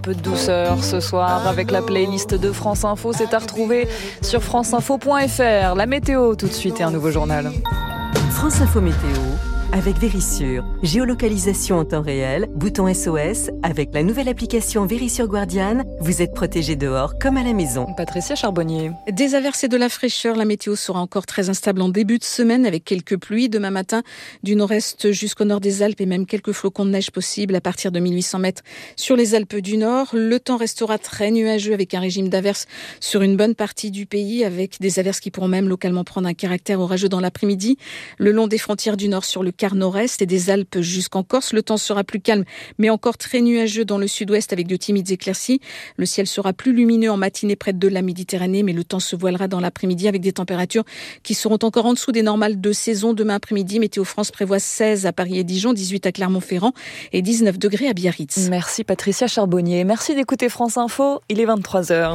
peu de douceur ce soir avec la playlist de France Info. C'est à retrouver sur franceinfo.fr. La météo tout de suite et un nouveau journal. France Info Météo avec Vérissure. Géolocalisation en temps réel, bouton SOS. Avec la nouvelle application Vérissure Guardian, vous êtes protégé dehors comme à la maison. Patricia Charbonnier. Des averses et de la fraîcheur. La météo sera encore très instable en début de semaine avec quelques pluies. Demain matin, du nord-est jusqu'au nord des Alpes et même quelques flocons de neige possibles à partir de 1800 mètres sur les Alpes du Nord. Le temps restera très nuageux avec un régime d'averses sur une bonne partie du pays, avec des averses qui pourront même localement prendre un caractère orageux dans l'après-midi. Le long des frontières du Nord sur le quart nord-est et des Alpes jusqu'en Corse. Le temps sera plus calme, mais encore très nuageux dans le sud-ouest avec de timides éclaircies. Le ciel sera plus lumineux en matinée près de la Méditerranée, mais le temps se voilera dans l'après-midi avec des températures qui seront encore en dessous des normales de saison. Demain après-midi, Météo France prévoit 16 à Paris et Dijon, 18 à Clermont-Ferrand et 19 degrés à Biarritz. Merci Patricia Charbonnier. Merci d'écouter France Info. Il est 23h.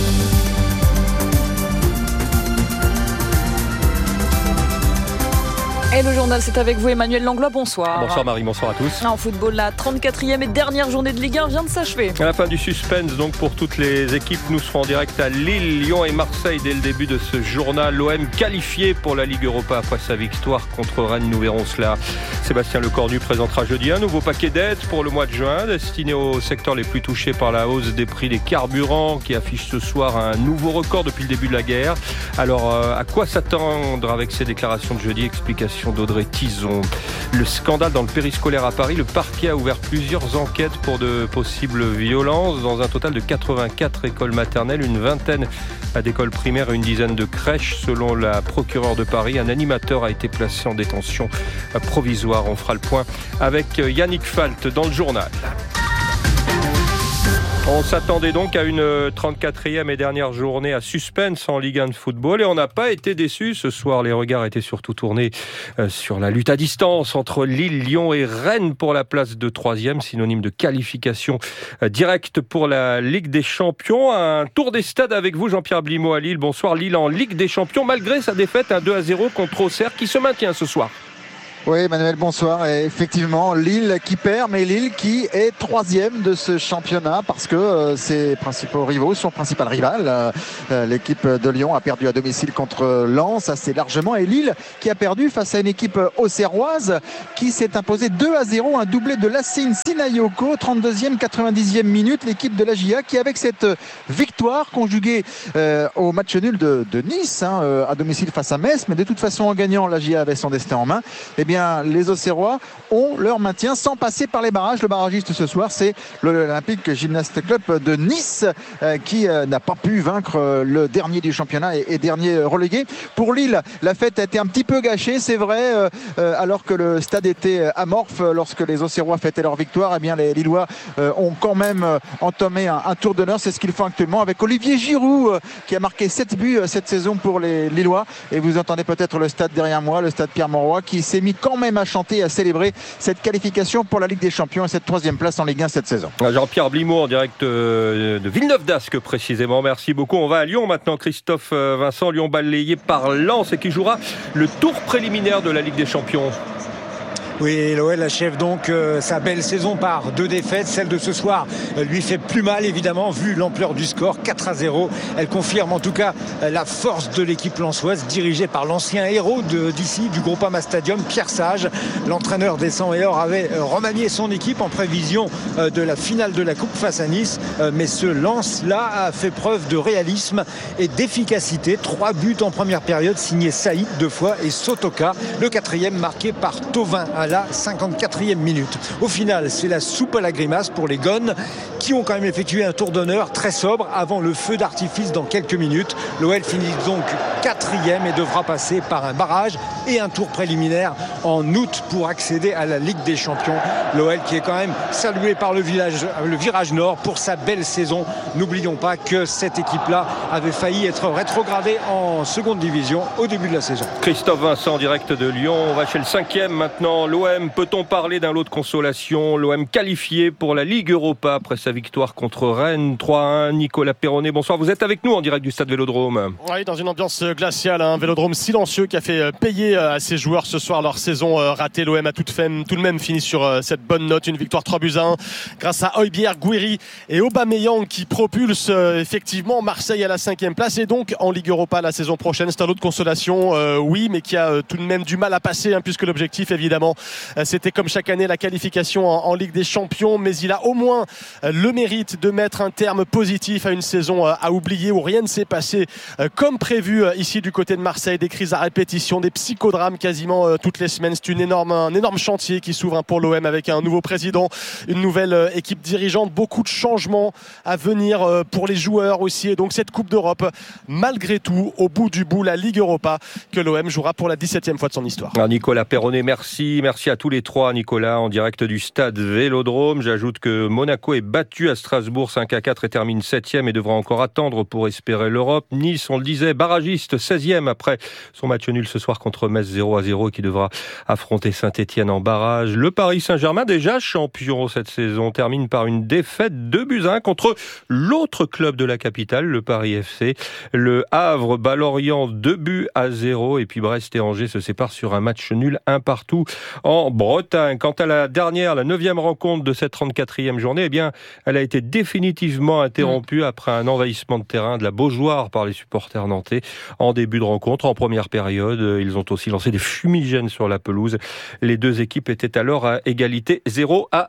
Et le journal, c'est avec vous, Emmanuel Langlois, bonsoir. Bonsoir Marie, bonsoir à tous. En football, la 34e et dernière journée de Ligue 1 vient de s'achever. À la fin du suspense, donc pour toutes les équipes, nous serons en direct à Lille, Lyon et Marseille dès le début de ce journal. L'OM qualifié pour la Ligue Europa après sa victoire contre Rennes, nous verrons cela. Sébastien Lecornu présentera jeudi un nouveau paquet d'aides pour le mois de juin, destiné aux secteurs les plus touchés par la hausse des prix des carburants, qui affiche ce soir un nouveau record depuis le début de la guerre. Alors, à quoi s'attendre avec ces déclarations de jeudi? Explication d'Audrey Tizon. Le scandale dans le périscolaire à Paris, le parquet a ouvert plusieurs enquêtes pour de possibles violences dans un total de 84 écoles maternelles, une vingtaine d'écoles primaires et une dizaine de crèches. Selon la procureure de Paris, un animateur a été placé en détention provisoire. On fera le point avec Yannick Falt dans le journal. On s'attendait donc à une 34e et dernière journée à suspense en Ligue 1 de football et on n'a pas été déçus. Ce soir, les regards étaient surtout tournés sur la lutte à distance entre Lille, Lyon et Rennes pour la place de 3e, synonyme de qualification directe pour la Ligue des Champions. Un tour des stades avec vous, Jean-Pierre Blimaud à Lille. Bonsoir, Lille en Ligue des Champions, malgré sa défaite 2-0 contre Auxerre qui se maintient ce soir. Oui, Emmanuel, bonsoir. Et effectivement, Lille qui perd, mais Lille qui est 3e de ce championnat parce que ses principaux rivaux, son principal rival, l'équipe de Lyon a perdu à domicile contre Lens assez largement. Et Lille qui a perdu face à une équipe auxerroise qui s'est imposée 2-0, un doublé de Lassine Sinayoko, 32e, 90e minute. L'équipe de la GIA qui, avec cette victoire conjuguée au match nul de Nice, à domicile face à Metz, mais de toute façon en gagnant, la GIA avait son destin en main. Eh bien, les Auxerrois ont leur maintien sans passer par les barrages. Le barragiste ce soir, c'est l'Olympique Gymnast Club de Nice qui n'a pas pu vaincre le dernier du championnat et dernier relégué. Pour Lille, la fête a été un petit peu gâchée, c'est vrai, alors que le stade était amorphe lorsque les Auxerrois fêtaient leur victoire. Eh bien, les Lillois ont quand même entamé un tour d'honneur. C'est ce qu'ils font actuellement avec Olivier Giroud qui a marqué 7 buts cette saison pour les Lillois. Et vous entendez peut-être le stade derrière moi, le stade Pierre-Mauroy, qui s'est mis quand même à chanter et à célébrer cette qualification pour la Ligue des Champions et cette 3e place en Ligue 1 cette saison. Jean-Pierre Blimaud en direct de Villeneuve d'Ascq précisément. Merci beaucoup. On va à Lyon maintenant. Christophe Vincent, Lyon balayé par Lens et qui jouera le tour préliminaire de la Ligue des Champions. Oui, l'OL achève donc sa belle saison par 2 défaites. Celle de ce soir lui fait plus mal, évidemment, vu l'ampleur du score, 4-0. Elle confirme en tout cas la force de l'équipe lensoise, dirigée par l'ancien héros d'ici, du Groupama Stadium, Pierre Sage. L'entraîneur des 100 et or avait remanié son équipe en prévision de la finale de la Coupe face à Nice. Mais ce Lens-là a fait preuve de réalisme et d'efficacité. 3 buts en première période, signés Saïd 2 fois et Sotoka, le 4e marqué par Thauvin à la 54e minute. Au final, c'est la soupe à la grimace pour les Gones qui ont quand même effectué un tour d'honneur très sobre avant le feu d'artifice dans quelques minutes. L'OL finit donc 4e et devra passer par un barrage et un tour préliminaire en août pour accéder à la Ligue des Champions. L'OL qui est quand même salué par le virage nord pour sa belle saison. N'oublions pas que cette équipe-là avait failli être rétrogradée en seconde division au début de la saison. Christophe Vincent, direct de Lyon. On va chez le 5e maintenant. l'OM, peut-on parler d'un lot de consolation? L'OM qualifié pour la Ligue Europa après sa victoire contre Rennes 3-1. Nicolas Perronnet, bonsoir. Vous êtes avec nous en direct du stade Vélodrome. Oui, dans une ambiance glaciale, un Vélodrome silencieux qui a fait payer à ses joueurs ce soir leur saison ratée. L'OM a tout de même fini sur cette bonne note, une victoire 3-1 grâce à Højbjerg, Gouiri et Aubameyang qui propulsent effectivement Marseille à la 5e place et donc en Ligue Europa la saison prochaine. C'est un lot de consolation, oui, mais qui a tout de même du mal à passer, puisque l'objectif évidemment c'était comme chaque année la qualification en Ligue des Champions, mais il a au moins le mérite de mettre un terme positif à une saison à oublier où rien ne s'est passé comme prévu ici du côté de Marseille. Des crises à répétition, des psychodrames quasiment toutes les semaines. C'est un énorme chantier qui s'ouvre pour l'OM avec un nouveau président, une nouvelle équipe dirigeante, beaucoup de changements à venir pour les joueurs aussi, et donc cette Coupe d'Europe, malgré tout, au bout du bout, la Ligue Europa que l'OM jouera pour la 17e fois de son histoire. Nicolas Perronnet, merci à tous les trois, Nicolas, en direct du stade Vélodrome. J'ajoute que Monaco est battu à Strasbourg 5-4 et termine 7e et devra encore attendre pour espérer l'Europe. Nice, on le disait, barragiste 16e après son match nul ce soir contre Metz 0-0 et qui devra affronter Saint-Etienne en barrage. Le Paris Saint-Germain, déjà champion cette saison, termine par une défaite 2-1 contre l'autre club de la capitale, le Paris FC. Le Havre bat Lorient 2-0 et puis Brest et Angers se séparent sur un match nul 1-1 en Bretagne. Quant à la 9e rencontre de cette 34e journée, eh bien, elle a été définitivement interrompue après un envahissement de terrain de la Beaujoire par les supporters nantais en début de rencontre. En première période, ils ont aussi lancé des fumigènes sur la pelouse. Les deux équipes étaient alors à égalité 0-0. À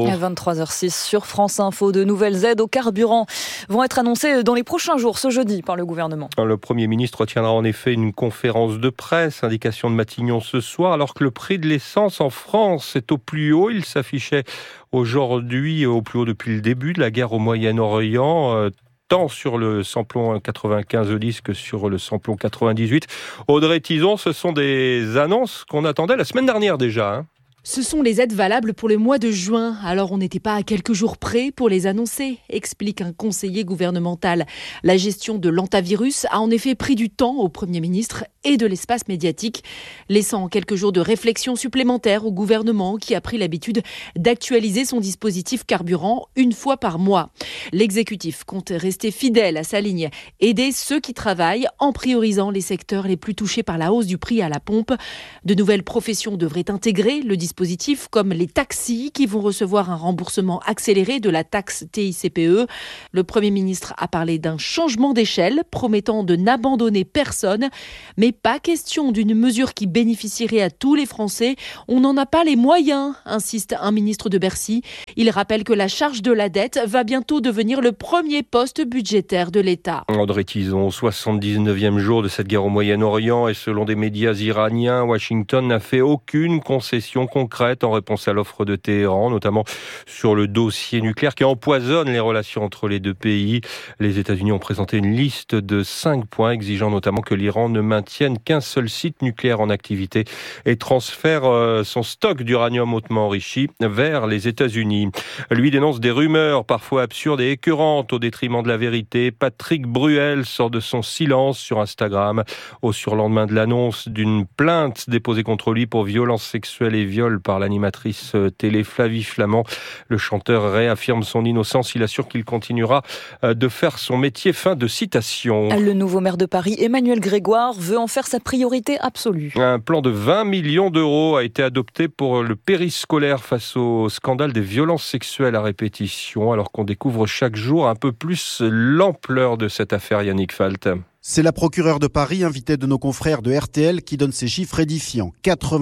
23h06 sur France Info, de nouvelles aides au carburant vont être annoncées dans les prochains jours, ce jeudi, par le gouvernement. Le Premier ministre tiendra en effet une conférence de presse, indication de Matignon ce soir, alors que le prix de l'essence en France est au plus haut. Il s'affichait aujourd'hui au plus haut depuis le début de la guerre au Moyen-Orient, tant sur le samplon 95-10 que sur le samplon 98. Audrey Tison, ce sont des annonces qu'on attendait la semaine dernière déjà. Ce sont les aides valables pour le mois de juin, alors on n'était pas à quelques jours près pour les annoncer, explique un conseiller gouvernemental. La gestion de l'hantavirus a en effet pris du temps au Premier ministre et de l'espace médiatique, laissant quelques jours de réflexion supplémentaire au gouvernement qui a pris l'habitude d'actualiser son dispositif carburant une fois par mois. L'exécutif compte rester fidèle à sa ligne, aider ceux qui travaillent en priorisant les secteurs les plus touchés par la hausse du prix à la pompe. De nouvelles professions devraient intégrer le dispositif, comme les taxis qui vont recevoir un remboursement accéléré de la taxe TICPE. Le Premier ministre a parlé d'un changement d'échelle, promettant de n'abandonner personne, mais pas question d'une mesure qui bénéficierait à tous les Français. On n'en a pas les moyens, insiste un ministre de Bercy. Il rappelle que la charge de la dette va bientôt devenir le premier poste budgétaire de l'État. Audrey Tison, 79e jour de cette guerre au Moyen-Orient et selon des médias iraniens, Washington n'a fait aucune concession concrète en réponse à l'offre de Téhéran, notamment sur le dossier nucléaire qui empoisonne les relations entre les deux pays. Les États-Unis ont présenté une liste de 5 points exigeant notamment que l'Iran ne maintienne qu'un seul site nucléaire en activité et transfère son stock d'uranium hautement enrichi vers les États-Unis. Lui dénonce des rumeurs parfois absurdes et écœurantes au détriment de la vérité. Patrick Bruel sort de son silence sur Instagram au surlendemain de l'annonce d'une plainte déposée contre lui pour violence sexuelle et viol par l'animatrice télé Flavie Flament. Le chanteur réaffirme son innocence. Il assure qu'il continuera de faire son métier. Fin de citation. Le nouveau maire de Paris, Emmanuel Grégoire, veut en faire sa priorité absolue. Un plan de 20 millions d'euros a été adopté pour le périscolaire face au scandale des violences sexuelles à répétition, alors qu'on découvre chaque jour un peu plus l'ampleur de cette affaire. Yannick Falt. C'est la procureure de Paris, invitée de nos confrères de RTL, qui donne ces chiffres édifiants.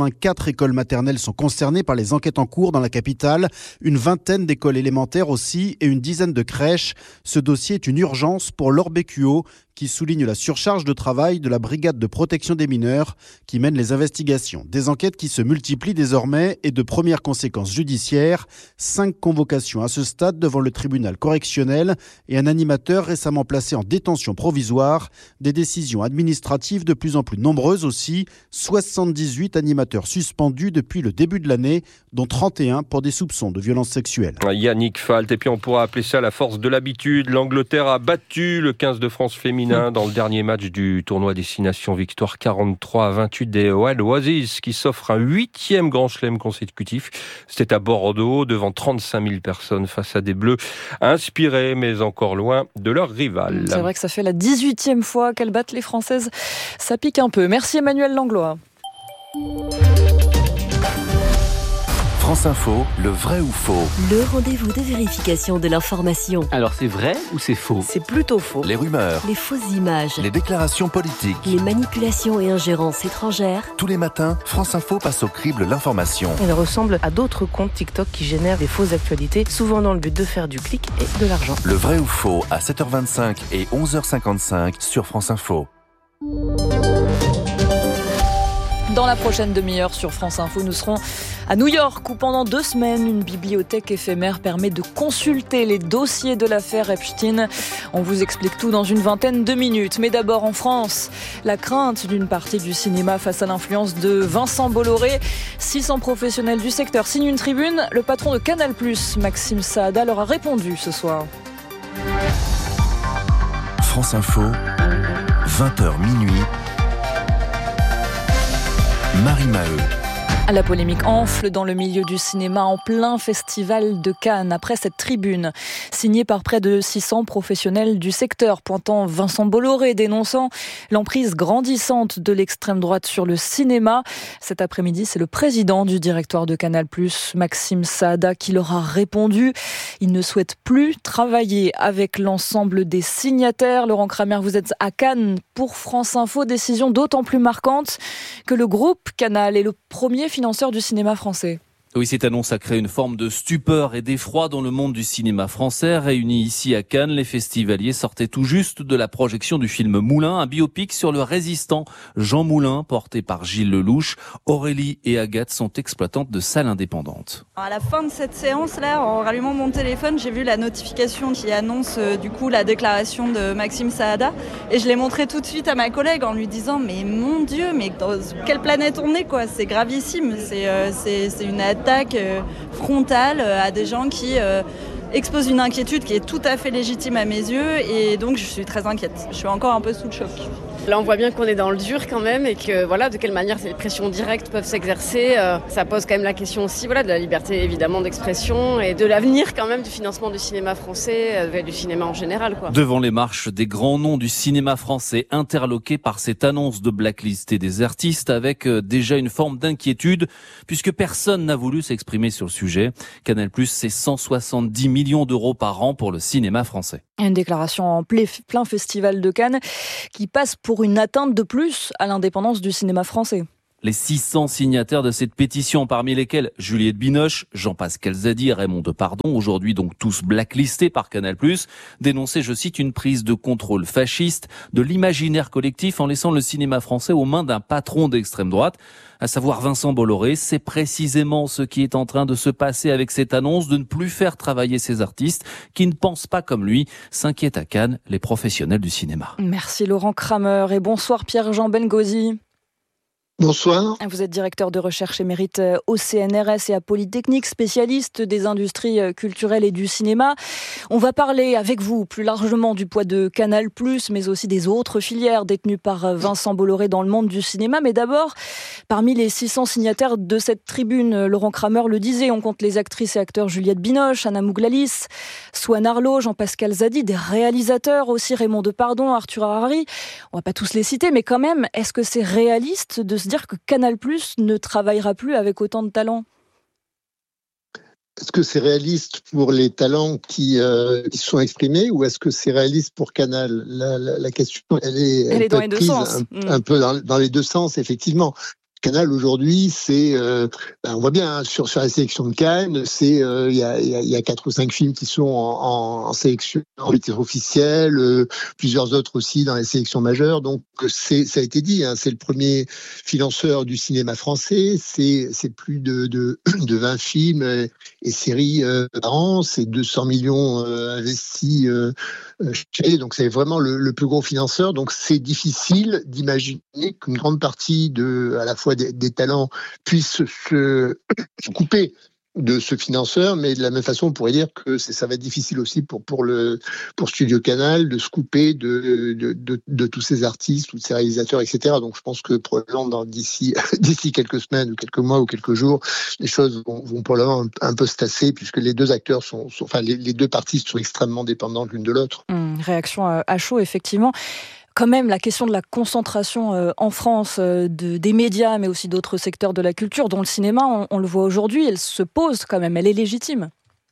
84 écoles maternelles sont concernées par les enquêtes en cours dans la capitale, une vingtaine d'écoles élémentaires aussi et une dizaine de crèches. Ce dossier est une urgence pour Laure Bécuot, qui souligne la surcharge de travail de la brigade de protection des mineurs qui mène les investigations. Des enquêtes qui se multiplient désormais et de premières conséquences judiciaires. 5 convocations à ce stade devant le tribunal correctionnel et un animateur récemment placé en détention provisoire. Des décisions administratives de plus en plus nombreuses aussi. 78 animateurs suspendus depuis le début de l'année, dont 31 pour des soupçons de violences sexuelles. Yannick Falt, et puis on pourra appeler ça la force de l'habitude. L'Angleterre a battu le 15 de France féminin dans le dernier match du tournoi Destination, victoire 43-28 des Wild Oasis qui s'offrent un 8e Grand Chelem consécutif. C'était à Bordeaux, devant 35 000 personnes face à des Bleus inspirés, mais encore loin de leurs rivales. C'est vrai que ça fait la 18e fois qu'elles battent les Françaises. Ça pique un peu. Merci Emmanuel Langlois. France Info, le vrai ou faux? Le rendez-vous de vérification de l'information. Alors c'est vrai ou c'est faux? C'est plutôt faux. Les rumeurs, les fausses images, les déclarations politiques, les manipulations et ingérences étrangères. Tous les matins, France Info passe au crible l'information. Elle ressemble à d'autres comptes TikTok qui génèrent des fausses actualités, souvent dans le but de faire du clic et de l'argent. Le vrai ou faux à 7h25 et 11h55 sur France Info. Dans la prochaine demi-heure sur France Info, nous serons à New York où pendant 2 semaines, une bibliothèque éphémère permet de consulter les dossiers de l'affaire Epstein. On vous explique tout dans une vingtaine de minutes. Mais d'abord en France, la crainte d'une partie du cinéma face à l'influence de Vincent Bolloré. 600 professionnels du secteur signent une tribune. Le patron de Canal+, Maxime Saada, leur a répondu ce soir. France Info, 20h minuit. Marie Maheu. La polémique enfle dans le milieu du cinéma en plein festival de Cannes après cette tribune signée par près de 600 professionnels du secteur pointant Vincent Bolloré, dénonçant l'emprise grandissante de l'extrême droite sur le cinéma. Cet après-midi, c'est le président du directoire de Canal+, Maxime Saada, qui leur a répondu. Il ne souhaite plus travailler avec l'ensemble des signataires. Laurent Kramer, vous êtes à Cannes pour France Info. Décision d'autant plus marquante que le groupe Canal est le premier financeur du cinéma français. Oui, cette annonce a créé une forme de stupeur et d'effroi dans le monde du cinéma français. Réunis ici à Cannes, les festivaliers sortaient tout juste de la projection du film Moulin, un biopic sur le résistant Jean Moulin, porté par Gilles Lelouch. Aurélie et Agathe sont exploitantes de salles indépendantes. À la fin de cette séance-là, en rallumant mon téléphone, j'ai vu la notification qui annonce du coup la déclaration de Maxime Saada. Et je l'ai montré tout de suite à ma collègue en lui disant « Mais mon Dieu, mais dans quelle planète on est quoi ? C'est gravissime, c'est une attaque frontale à des gens qui exposent une inquiétude qui est tout à fait légitime à mes yeux et donc je suis très inquiète. Je suis encore un peu sous le choc. Là, on voit bien qu'on est dans le dur quand même et que voilà, de quelle manière ces pressions directes peuvent s'exercer. Ça pose quand même la question aussi de la liberté évidemment d'expression et de l'avenir quand même du financement du cinéma français et du cinéma en général, quoi. Devant les marches des grands noms du cinéma français interloqués par cette annonce de blacklister des artistes avec déjà une forme d'inquiétude puisque personne n'a voulu s'exprimer sur le sujet. Canal+, c'est 170 millions d'euros par an pour le cinéma français. Une déclaration en plein festival de Cannes qui passe pour une atteinte de plus à l'indépendance du cinéma français. Les 600 signataires de cette pétition, parmi lesquels Juliette Binoche, Jean-Pascal Zadi et Raymond Depardon, aujourd'hui donc tous blacklistés par Canal+, dénonçaient, je cite, une prise de contrôle fasciste de l'imaginaire collectif en laissant le cinéma français aux mains d'un patron d'extrême droite, à savoir Vincent Bolloré. C'est précisément ce qui est en train de se passer avec cette annonce de ne plus faire travailler ces artistes qui ne pensent pas comme lui, s'inquiètent à Cannes les professionnels du cinéma. Merci Laurent Kramer et bonsoir Pierre-Jean Bengozi. Bonsoir. Vous êtes directeur de recherche émérite au CNRS et à Polytechnique, spécialiste des industries culturelles et du cinéma. On va parler avec vous plus largement du poids de Canal+, mais aussi des autres filières détenues par Vincent Bolloré dans le monde du cinéma. Mais d'abord, parmi les 600 signataires de cette tribune, Laurent Kramer le disait, on compte les actrices et acteurs Juliette Binoche, Anna Mouglalis, Swan Arlo, Jean-Pascal Zadi, des réalisateurs aussi, Raymond Depardon, Arthur Harari. On va pas tous les citer, mais quand même, est-ce que c'est réaliste de se dire que Canal+ ne travaillera plus avec autant de talents? Est-ce que c'est réaliste pour les talents qui se sont exprimés ou est-ce que c'est réaliste pour Canal? La question, elle est dans les deux sens. Un peu dans les deux sens, effectivement. Canal aujourd'hui, c'est, on voit bien sur la sélection de Cannes, c'est il y a 4 ou 5 films qui sont en sélection officielle, plusieurs autres aussi dans les sélections majeures. Donc ça a été dit, c'est le premier financeur du cinéma français. C'est plus de 20 films et séries par an. C'est 200 millions investis chaque année. Donc c'est vraiment le plus gros financeur. Donc c'est difficile d'imaginer qu'une grande partie à la fois des talents puissent se couper de ce financeur, mais de la même façon, on pourrait dire que ça va être difficile aussi pour Studio Canal de se couper de tous ces artistes, tous ces réalisateurs, etc. Donc, je pense que probablement d'ici quelques semaines ou quelques mois ou quelques jours, les choses vont probablement un peu se tasser, puisque les deux acteurs les deux parties sont extrêmement dépendantes l'une de l'autre. Réaction à chaud, effectivement. Quand même, la question de la concentration en France des médias, mais aussi d'autres secteurs de la culture, dont le cinéma, on le voit aujourd'hui, elle se pose quand même, elle est légitime.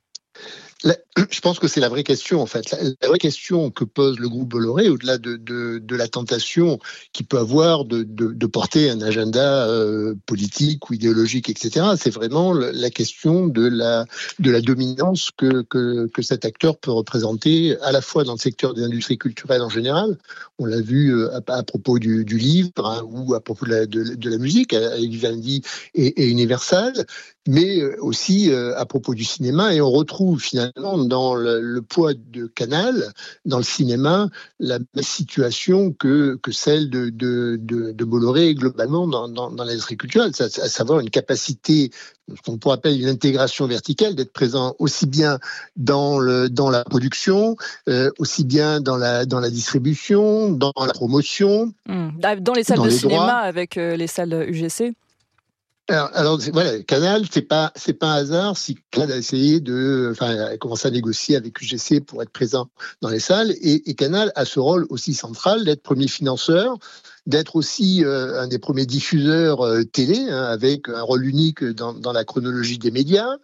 Je pense que c'est la vraie question, en fait. La vraie question que pose le groupe Bolloré, au-delà de la tentation qu'il peut avoir de porter un agenda politique ou idéologique, etc., c'est vraiment la question de la dominance que cet acteur peut représenter, à la fois dans le secteur des industries culturelles en général. On l'a vu à propos du livre, ou à propos de la musique, avec Vivendi et Universal, mais aussi à propos du cinéma. Et on retrouve finalement dans le poids de Canal, dans le cinéma, la même situation que celle de Bolloré globalement dans l'industrie culturelle, à savoir une capacité, ce qu'on pourrait appeler une intégration verticale, d'être présent aussi bien dans la production, aussi bien dans la distribution, dans la promotion, dans les salles de cinéma avec les salles UGC. Alors voilà, Canal, c'est pas un hasard si Canal a essayé a commencé à négocier avec UGC pour être présent dans les salles, et Canal a ce rôle aussi central d'être premier financeur, d'être aussi un des premiers diffuseurs télé, avec un rôle unique dans la chronologie des médias.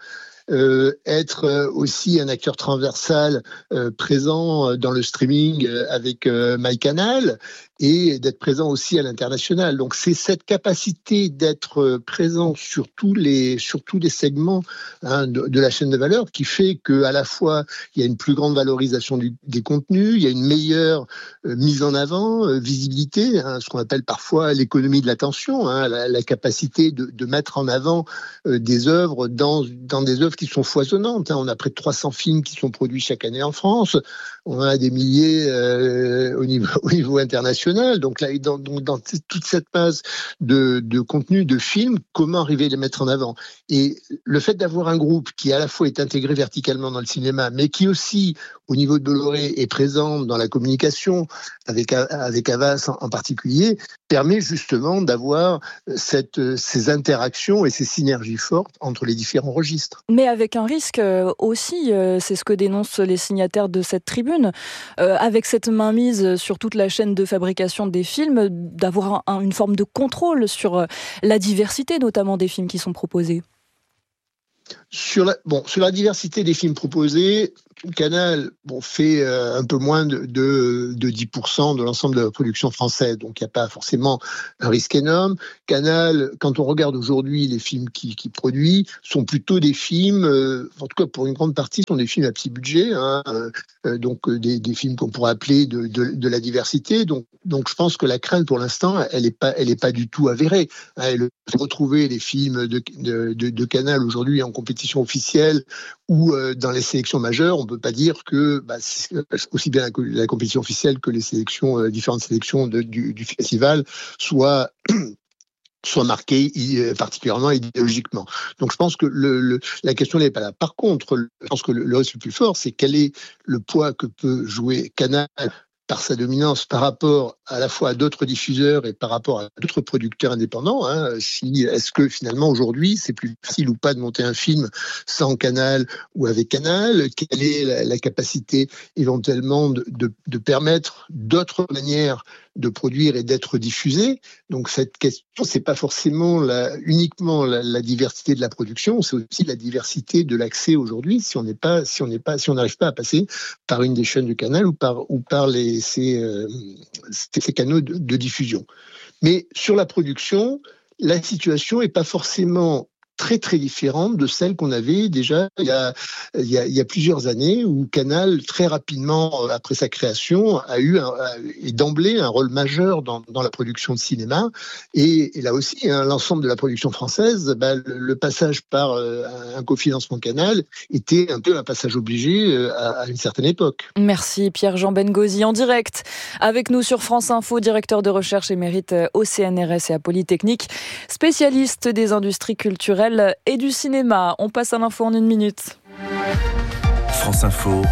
Être aussi un acteur transversal présent dans le streaming avec MyCanal, et d'être présent aussi à l'international. Donc c'est cette capacité d'être présent sur tous les segments de la chaîne de valeur qui fait qu'à la fois il y a une plus grande valorisation des contenus, il y a une meilleure mise en avant, visibilité, ce qu'on appelle parfois l'économie de l'attention, la capacité de mettre en avant des œuvres dans des œuvres qui sont foisonnantes. On a près de 300 films qui sont produits chaque année en France, on a des milliers au niveau international. Donc là, dans toute cette masse de contenu, de films, comment arriver à les mettre en avant? Et le fait d'avoir un groupe qui à la fois est intégré verticalement dans le cinéma, mais qui aussi, au niveau de Bolloré, est présent dans la communication, avec Havas en particulier, permet justement d'avoir ces interactions et ces synergies fortes entre les différents registres. Mais avec un risque aussi, c'est ce que dénoncent les signataires de cette tribune, avec cette mainmise sur toute la chaîne de fabrication des films, d'avoir une forme de contrôle sur la diversité, notamment des films qui sont proposés. Sur la diversité des films proposés, Canal fait un peu moins de 10% de l'ensemble de la production française, donc il n'y a pas forcément un risque énorme. Canal, quand on regarde aujourd'hui les films qu'il produit, sont plutôt des films, en tout cas pour une grande partie, sont des films à petit budget, donc des films qu'on pourrait appeler de la diversité. Donc je pense que la crainte pour l'instant, elle est pas du tout avérée. Retrouver les films de Canal aujourd'hui en compétition officielle ou dans les sélections majeures, on peut pas dire que aussi bien la compétition officielle que les sélections, différentes sélections du festival soient marquées particulièrement idéologiquement. Donc je pense que la question n'est pas là. Par contre, je pense que le risque le plus fort, c'est quel est le poids que peut jouer Canal par sa dominance par rapport à la fois à d'autres diffuseurs et par rapport à d'autres producteurs indépendants. Est-ce que finalement aujourd'hui c'est plus facile ou pas de monter un film sans Canal ou avec Canal? Quelle est la capacité éventuellement de permettre d'autres manières de produire et d'être diffusé? Donc cette question, c'est pas forcément uniquement la diversité de la production, c'est aussi la diversité de l'accès aujourd'hui. Si on n'arrive pas à passer par une des chaînes de Canal ou par ces canaux de diffusion. Mais sur la production, la situation n'est pas forcément très très différente de celle qu'on avait déjà il y a plusieurs années, où Canal, très rapidement après sa création, a eu d'emblée un rôle majeur dans la production de cinéma. Et là aussi, l'ensemble de la production française, le passage par un cofinancement Canal était un peu un passage obligé à une certaine époque. Merci Pierre-Jean Bengozi, en direct avec nous sur France Info, directeur de recherche émérite au CNRS et à Polytechnique, spécialiste des industries culturelles et du cinéma. On passe à l'info en 1 minute. France Info,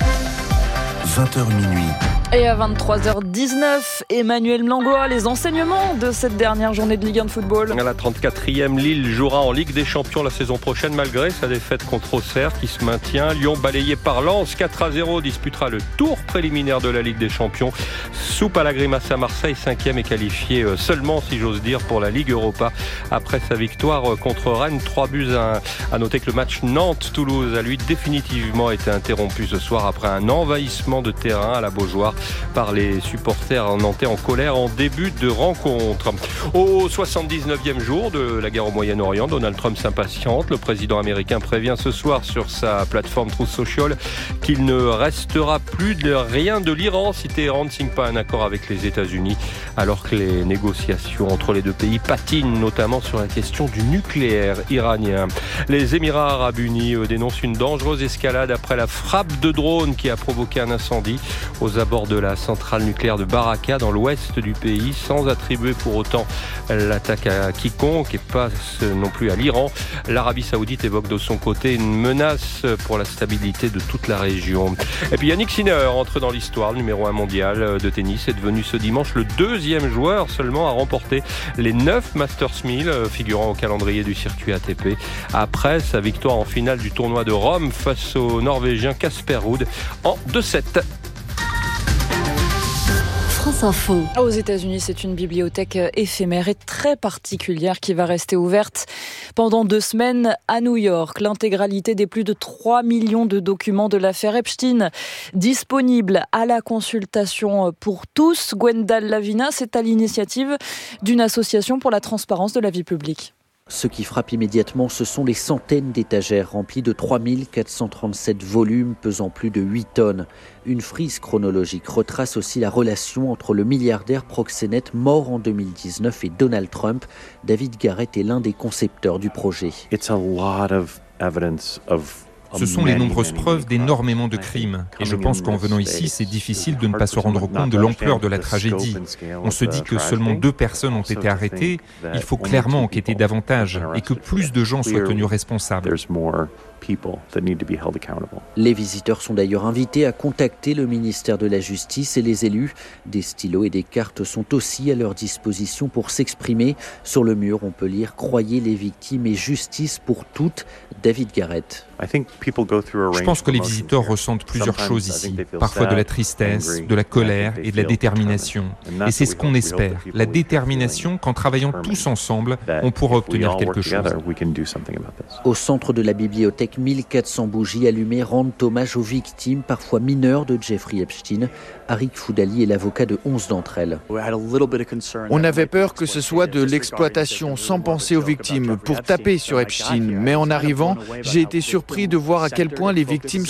20h minuit. Et à 23h19, Emmanuel Mlangua, les enseignements de cette dernière journée de Ligue 1 de football. À la 34e, Lille jouera en Ligue des Champions la saison prochaine malgré sa défaite contre Auxerre qui se maintient. Lyon, balayé par Lens, 4-0, disputera le tour préliminaire de la Ligue des Champions. Soupe à la grimace à Marseille, 5e est qualifié seulement, si j'ose dire, pour la Ligue Europa après sa victoire contre Rennes, 3-1. À noter que le match Nantes-Toulouse a lui définitivement été interrompu ce soir après un envahissement de terrain à la Beaujoire par les supporters nantais en colère en début de rencontre. Au 79e jour de la guerre au Moyen-Orient, Donald Trump s'impatiente. Le président américain prévient ce soir sur sa plateforme Truth Social qu'il ne restera plus de rien de l'Iran si Téhéran ne signe pas un accord avec les États-Unis, alors que les négociations entre les deux pays patinent, notamment sur la question du nucléaire iranien. Les Émirats arabes unis dénoncent une dangereuse escalade après la frappe de drone qui a provoqué un incendie aux abords de la centrale nucléaire de Baraka dans l'ouest du pays, sans attribuer pour autant l'attaque à quiconque et pas non plus à l'Iran. L'Arabie Saoudite évoque de son côté une menace pour la stabilité de toute la région. Et puis Yannick Sinner entre dans l'histoire. Le numéro 1 mondial de tennis est devenu ce dimanche le 2e joueur seulement à remporter les 9 Masters 1000 figurant au calendrier du circuit ATP après sa victoire en finale du tournoi de Rome face au Norvégien Casper Ruud en 2-7. France Info. Aux États-Unis, c'est une bibliothèque éphémère et très particulière qui va rester ouverte pendant 2 semaines à New York. L'intégralité des plus de 3 millions de documents de l'affaire Epstein disponibles à la consultation pour tous. Gwendal Lavina, c'est à l'initiative d'une association pour la transparence de la vie publique. Ce qui frappe immédiatement, ce sont les centaines d'étagères remplies de 3437 volumes pesant plus de 8 tonnes. Une frise chronologique retrace aussi la relation entre le milliardaire proxénète mort en 2019 et Donald Trump. David Garrett est l'un des concepteurs du projet. Ce sont les nombreuses preuves d'énormément de crimes. Et je pense qu'en venant ici, c'est difficile de ne pas se rendre compte de l'ampleur de la tragédie. On se dit que seulement 2 personnes ont été arrêtées. Il faut clairement enquêter davantage et que plus de gens soient tenus responsables. Les visiteurs sont d'ailleurs invités à contacter le ministère de la Justice et les élus. Des stylos et des cartes sont aussi à leur disposition pour s'exprimer. Sur le mur, on peut lire « Croyez les victimes et justice pour toutes », David Garrett. Je pense que les visiteurs ressentent plusieurs choses ici. Parfois de la tristesse, de la colère et de la détermination. Et c'est ce qu'on espère. La détermination qu'en travaillant tous ensemble, on pourra obtenir quelque chose. Au centre de la bibliothèque, 1400 bougies allumées rendent hommage aux victimes, parfois mineures, de Jeffrey Epstein. Arik Foudali est l'avocat de 11 d'entre elles. On avait peur que ce soit de l'exploitation sans penser aux victimes pour taper sur Epstein. Mais en arrivant, j'ai été surpris de voir à quel point les victimes